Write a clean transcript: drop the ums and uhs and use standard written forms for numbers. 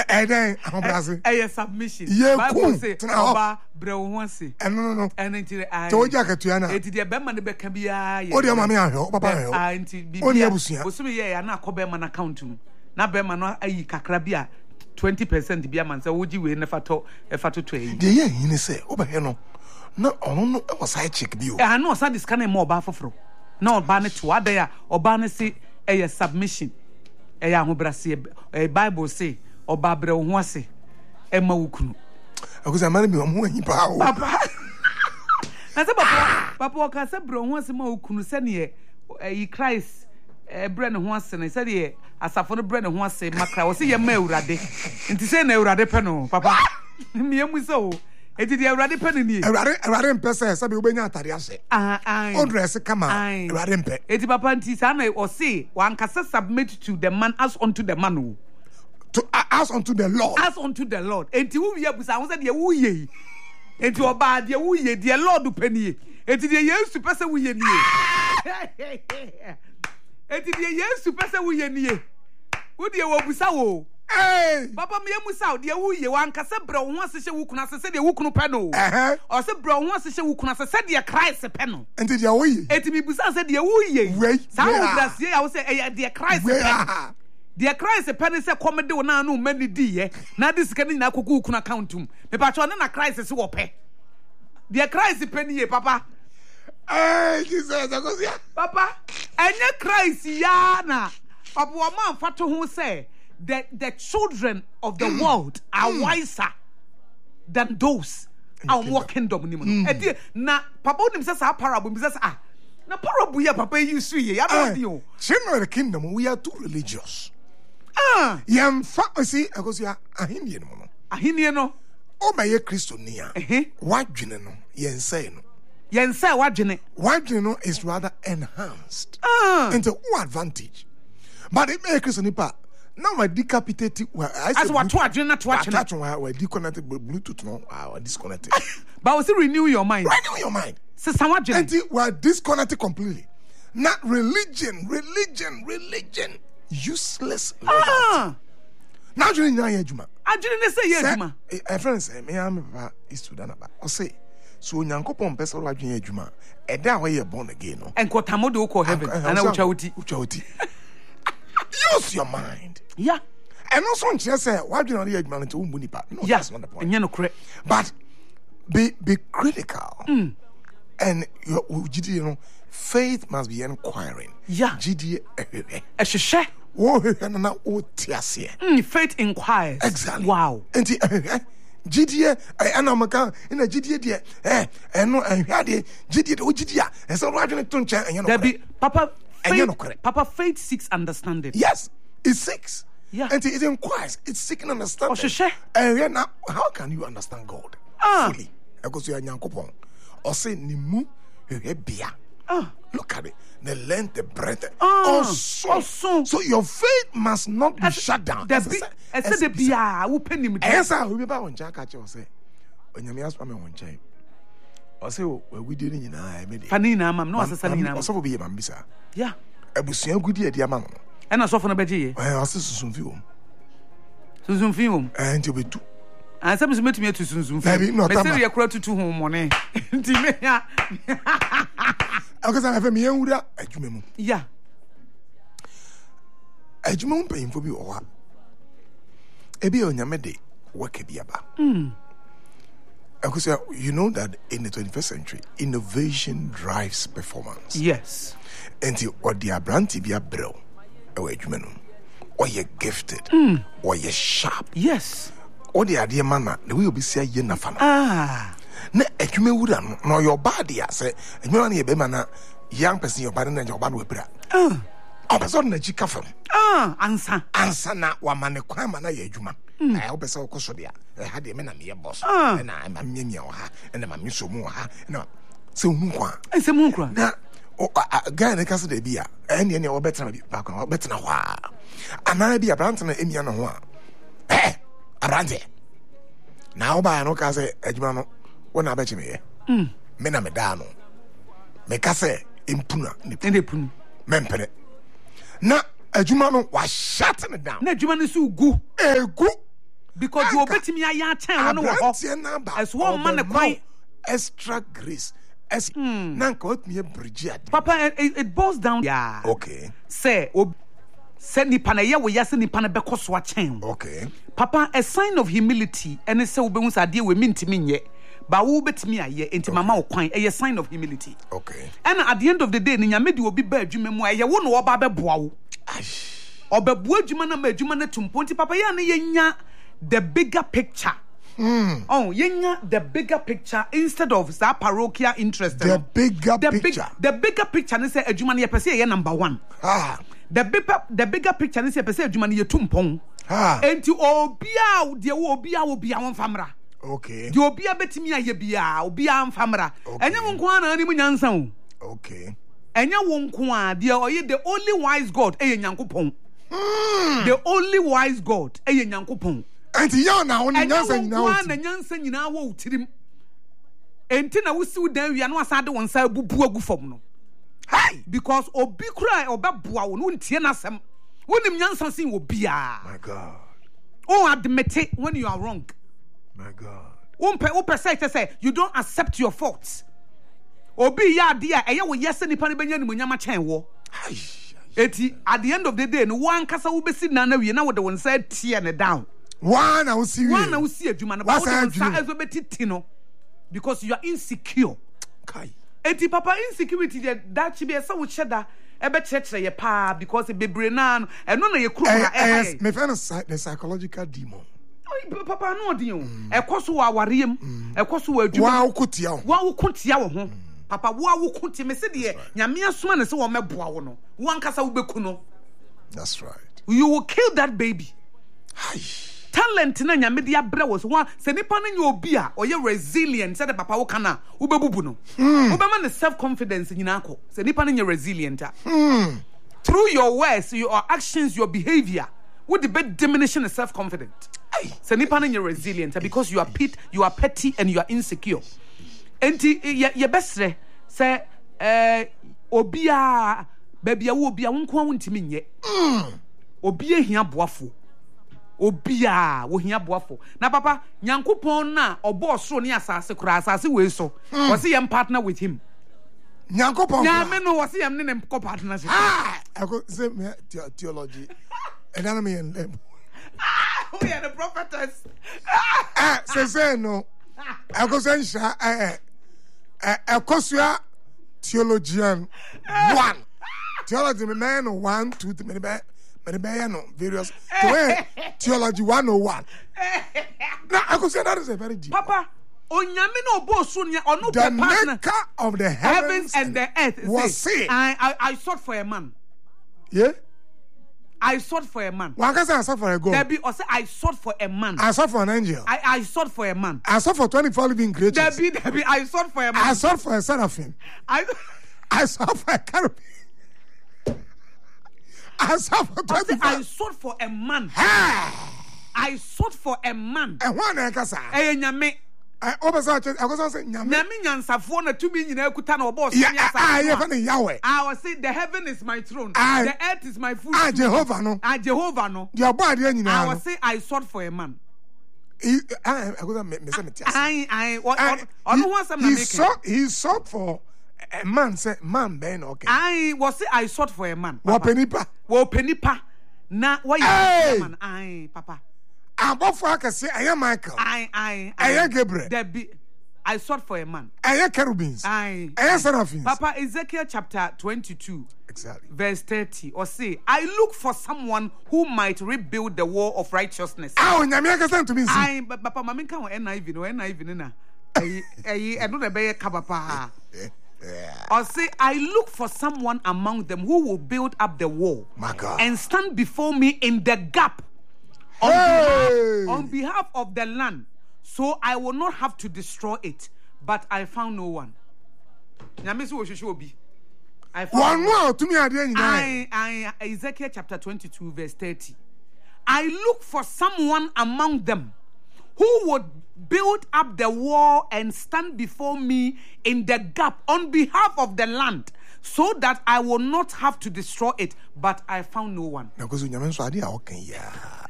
then ambrasi submission Bible say oba brew ho ase no enti to jakatua na enti de bema ne beka bia ye o de mama ahwe papa ahwe enti bibia osumi ye ya na akobema na account mu na bema no ayi kakra bia 20% bia man say woji we ne fato e fato to yi de ye yin say obahe no na ono no e was side check bi o no sa this kind mo oba foforo na oba ne to ada ya oba ne say e submission e ya ahobrase e Bible say oba bre ho ase e ma wukunu akosa mara bi mo anyi pa o papa na say papa o ka say bre ho ase ma wukunu se ne e Christ bre ne ho ase ne se de asafo no bre ne ho ase makra o se ye ma Awurade nti se na Awurade pe no papa me emu se o eti de Awurade pe ni Awurade mpe se sabe obenya atare ase o dress kama Awurade mpe eti papa nti sa na o se wan kasa submit to the man as unto the man o to as unto the Lord enti wo wiye busa wo se de wo ye enti oba de wo ye de Lord pe ni eti de Yesu pe se wo ye ni eti de Yesu pe se wo ye ni wo de wo busa wo papa me emusa de wo ye wan kasa bre wo ase hye wo kuna se de wo kunu pe no o se bre wo ase hye wo kuna se de Christ pe no enti de wo ye eti mi busa se de wo ye sa wo brasie ya wo se de Christ pe de Christ pe ne se komede wo na no mani di ye na de sika ni na koku kuna accountum me pa cho na Christ se wo pe de Christ pe ni ye papa Jesus akosia papa enye Christ ya na papa wo man fato ho se the children of the world are wiser than those are more kingdom ni na papa unim say sa parable bi say na parable ya papa yi su ye ya be o children of the kingdom we are too religious yam fa see akosia ahenie no o ma ye Kristo ni a wadwene no yen say wadwene no is rather enhanced into what advantage but it make Kristo nipa now my decapitated as what to adwene we disconnected Bluetooth no I disconnected but we still renew your mind sister wadwene and we are disconnected completely not religion useless now adwene nya ya adwuma adwene ne say ya adwuma friends me am papa is student aba o say so Nyankopon pese ro adwene adwuma e da we born again no enkotamo de wo heaven ana uchawuti use your mind. Yeah. And also on say why do you not hear man to umbuni pa? No, that's not the point. But be critical. And you know, faith must be inquiring. Yeah. GD ehhehhe. Wo hwehwe na o tiase. Faith inquires. Exactly. Wow. Enti GD anamaka in a GD de eno ehwa de GD de o GD a so ro adwene to nchen enye no. There be Papa faith seeks understanding. Yes, it seeks. Yeah. And it inquires. It's seeking understanding. And now, how can you understand God fully? Because you are Nyankopon. Or say nimu bia. Look at it. The length, the breadth. Also. So your faith must not be shut down. I said the bia who penny me. Yes, I will be about one jack at you say. When you ask me one chain. I say we didn't you know I made it. Fanina mam no asasani also be a mambisa. Yeah. Ebusia gudi e dia ma no. E na so fo no beje ye. Ase susumfi wo. Susumfi wo. Nti obetu. Ansem so metumi atu susumfi. Me se ye kura tutu ho mone. Nti me ya. Akasa na fe me yanwura adwuma mu. Yeah. Adwuma mu payimfo bi owa. Ebi onyame de work bi aba. Because you know that in the 21st century, innovation drives performance. Yes. And what the abranti be a bro, or you're gifted, or you're sharp. Yes. Or the idea manner, the way you be say yenafana. Na ejume wuda no your body say, and you only a bemana young person your body and your body with bra. Person na jika fam. Answer na wa mane kwa mana ye ejuma. I hope so ko so dia. I had a man me boss. And I'm a mia ha and I'm a so mu ha. No. So mu kwa. I say mu kwa. Na guy na kase de bia. And ye no better be back on better na wa. Ana bia brant na emia no ho a. Abrante. Na oba no kase ejuma no wona abeche me ye. Me na me da no. Me kase impuna ni punu. Mempere. Na adwuma no was shutting it down. Na adwuma no so gu. Egu. because you obey me aya chen one wo as one man kwai extra grace as nanka what me bridge. Papa, it boils down. Yeah. Okay. Say nipa na ye wo yase nipa na beko so a chen. Okay. Papa, a sign of humility and say we behu sade we mintimi nye ba wo betimi aye enti mama wo kwan a sign of humility. Okay. And at the end of the day ni nyame de obi ba adwuma mu aye wo no wo ba beboa wo. Obeboa adwuma na ma adwuma na tumpo enti papa ya na yenya the bigger picture. Oh, yenya the bigger picture instead of that parochial interest. The bigger picture. The bigger picture is adwuma na ye pese ye number 1. The bigger picture is ye pese adwuma na ye tumpon. Enti obia de obia won famra. Okay. De obia betimi aye bia obia famra. Enye won ko ana ani mu nyansa o. Okay. Enye won ko a de oye the only wise God eye nyankopon. The only wise God eye nyankopon. Enti ya na won nyansa nyina wo. Na nyansa nyina wo utirim. Enti na wusiw dan wi na wasa de won sa bubu agu fam no. Hi, because obi kura obeboa wo no ntie na asem. Wonim nyansa sin wo bia. My God. Oh, admit it when you are wrong. My God. Say you don't accept your faults. Obi ya dia eye wo yese nipa ne benya ni munyama chen wo. Eti at the end of the day no one kasa wo besi na wie na wo de won say tie ne down. One na wo si adwuma na ba wo de sa ezo betiti no because you are insecure. Kai. Eti papa insecurity that chi be say wo cheda ebe chechre ye pa because bebre na no eno na ye kru na me find the psychological demon. Papa no odin o ekoso wa wariem ekoso wa adwuma wa wokotia wo ho papa wo awokoti me se de nyame asoma ne se wo meboa wo no wo ankasa wo beku no. That's right. You will kill that baby. Talent na nyame de abrɛ wo so se nipa na nya obi a oye resilient se de papa wo kana wo bebubu no wo be ma ne self confidence nyina akọ se nipa na nya resilient through your words, your actions, your behavior would be diminishing the self confident. Se nipa na nya resilient because you are petty and you are insecure. Enti ye besre se obia baby wo obia wo nko wontimi nye obia hia boafo obia wo hia boafo na papa nyankopon na obo soro ne asase kura asase we so was he partner with him nyankopon nyame no was he ne partnership I go say theology and I mean we are the prophetess say no I go say ekosua theologian 1 theology man 1 2 3 no various theology 101 now I could say that is a very deep papa onyame no bo so nya ono the maker of the heavens and the earth was saying I sought for a man. Yeah, I sought for a man. One can say I sought for a God. Debbie, or say I sought for a man. I sought for an angel. I sought for a man. I sought for 24 living creatures. Debbie, I sought for a man. I sought for a seraphim. I sought for a cherubim. I sought for 25. I sought for a man. I sought for a man. And one ekasa. Nyame. I say nyame nyansafo na tumi nyina ekuta na obo so nya sa. I was say the heaven is my throne. The earth is my footstool. Jehovah no. Jehovah no. Your body nyina. I was say I sought for a man. He sought for a man. Say man ben okay. I sought for a man. Wo penipa. Na why you man? Papa. Abofo akase aya Michael. Aya Gabriel. I sought for a man. Aya cherubims. Aya seraphims. Papa, Ezekiel chapter 22. Exactly. Verse 30. Or say, I look for someone who might rebuild the wall of righteousness. Nyame akase to me. Papa, mami kan NIV no NIV na. I don't know be kabapa. Or say, I look for someone among them who will build up the wall. My God. And stand before me in the gap. On behalf of the land, so I will not have to destroy it. But I found no one. Ezekiel chapter 22 verse 30. I look for someone among them who would build up the wall and stand before me in the gap on behalf of the land, so that I will not have to destroy it. But I found no one.